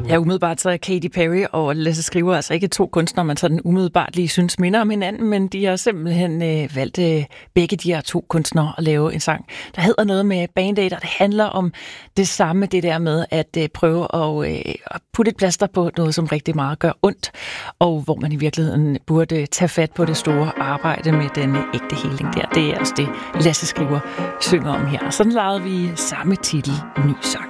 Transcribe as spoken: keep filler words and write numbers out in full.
Ja, umiddelbart så er Katy Perry og Lasse Skriver altså ikke to kunstnere, man sådan umiddelbart lige synes minder om hinanden, men de har simpelthen øh, valgt øh, begge de her to kunstnere at lave en sang, der hedder noget med Band Aid, og det handler om det samme, det der med at øh, prøve at, øh, at putte et plaster på noget, som rigtig meget gør ondt, og hvor man i virkeligheden burde tage fat på det store arbejde med den ægte healing der. Det er altså det, Lasse Skriver synger om her. Sådan lavede vi samme titel, ny sang.